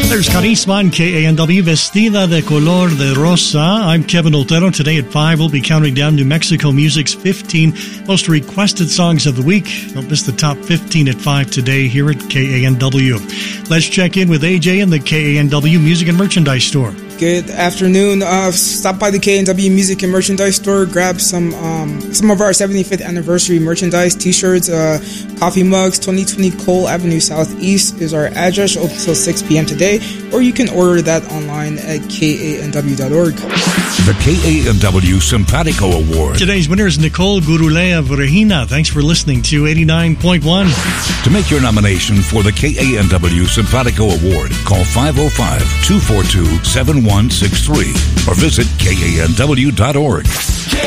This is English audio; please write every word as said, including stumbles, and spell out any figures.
There's Carisma on K A N W, Vestida de Color de Rosa. I'm Kevin Otero. Today at five, we'll be counting down New Mexico Music's fifteen most requested songs of the week. Don't miss the top fifteen at five today here at K A N W. Let's check in with A J in the K A N W Music and Merchandise Store. Good afternoon. Uh, stop by the K A N W Music and Merchandise Store. Grab some um, some of our seventy-fifth anniversary merchandise, T-shirts, uh, coffee mugs. twenty twenty Cole Avenue Southeast is our address. Open until six p.m. today, or you can order that online at K A N W dot org. The K A N W Simpatico Award. Today's winner is Nicole Gurulea of Regina. Thanks for listening to eighty-nine point one. To make your nomination for the K A N W Simpatico Award, call five oh five, two four two, seven one six three or visit K A N W dot org.